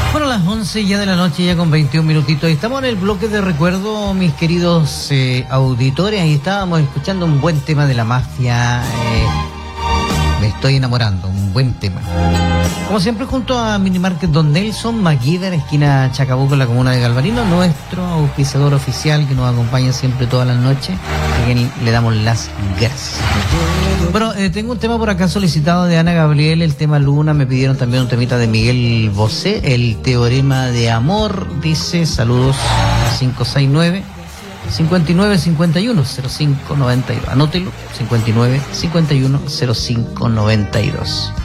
Bueno, a las 11 ya de la noche, ya con 21 minutitos. Estamos en el bloque de recuerdo, mis queridos auditores. Ahí estábamos escuchando un buen tema de la mafia. Me estoy enamorando, un buen tema. Como siempre, junto a Minimarket Don Nelson, MacGyver, esquina Chacabuco, en la comuna de Galvarino, nuestro auspiciador oficial que nos acompaña siempre todas las noches, a quien le damos las gracias. Bueno, tengo un tema por acá solicitado de Ana Gabriel, el tema Luna. Me pidieron también un temita de Miguel Bosé, el teorema de amor. Dice, saludos, 569 5951 0592. Anótelo, 59 51 0592.